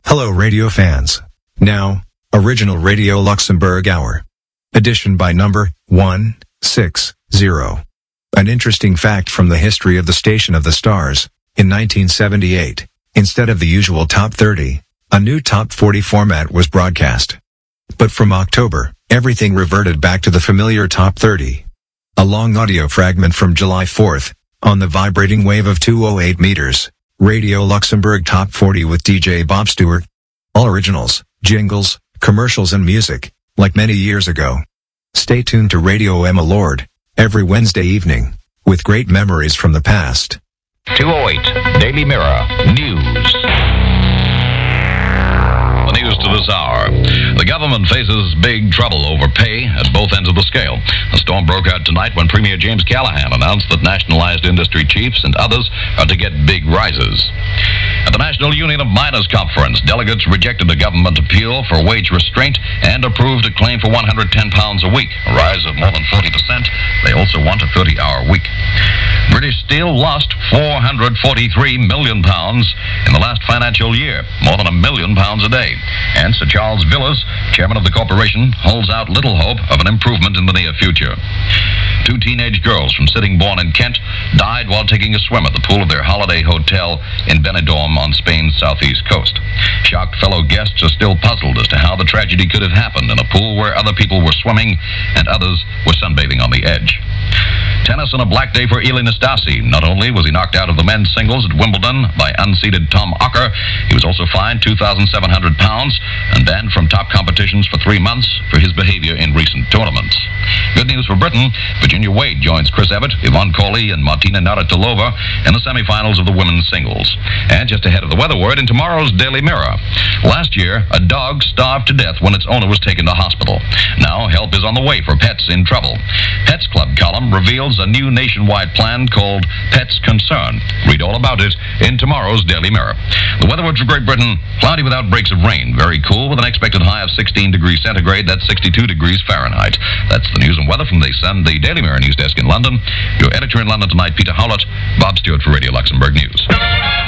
Hello radio fans. Now, Original Radio Luxembourg Hour. Edition by number 160. An interesting fact from the history of the Station of the Stars. In 1978, instead of the usual Top 30, a new Top 40 format was broadcast. But from October, everything reverted back to the familiar Top 30. A long audio fragment from July 4th, on the vibrating wave of 208 meters. Radio Luxembourg Top 40 with DJ Bob Stewart. All originals, jingles, commercials and music, like many years ago. Stay tuned to Radio Emma Lord, every Wednesday evening, with great memories from the past. 208, Daily Mirror, News. The news to this hour. The government faces big trouble over pay at both ends of the scale. The storm broke out tonight when Premier James Callaghan announced that nationalized industry chiefs and others are to get big rises. At the National Union of Miners Conference, delegates rejected the government appeal for wage restraint and approved a claim for £110 a week, a rise of more than 40%. They also want a 30-hour week. British Steel lost £443 million in the last financial year, more than £1 million a day. And Sir Charles Villiers, chairman of the corporation, holds out little hope of an improvement in the near future. 2 teenage girls from Sittingbourne in Kent died while taking a swim at the pool of their holiday hotel in Benidorm on Spain's southeast coast. Shocked fellow guests are still puzzled as to how the tragedy could have happened in a pool where other people were swimming and others were sunbathing on the edge. Tennis on a black day for Ilie Nastase. Not only was he knocked out of the men's singles at Wimbledon by unseeded Tom Ocker, he was also fined £2,700 and banned from top competitions for 3 months for his behavior in recent tournaments. Good news for Britain. Virginia Wade joins Chris Evert, Yvonne Cawley, and Martina Navratilova in the semifinals of the women's singles. And just ahead of the weather word in tomorrow's Daily Mirror. Last year, a dog starved to death when its owner was taken to hospital. Now, help is on the way for pets in trouble. Pets Club column reveals a new nationwide plan called Pets Concern. Read all about it in tomorrow's Daily Mirror. The weather word for Great Britain, cloudy without breaks of rain. Very cool with an expected high of 16 degrees centigrade. That's 62 degrees Fahrenheit. That's the news and weather from the Daily Mirror news desk in London. Your editor in London tonight, Peter Howlett. Bob Stewart for Radio Luxembourg News.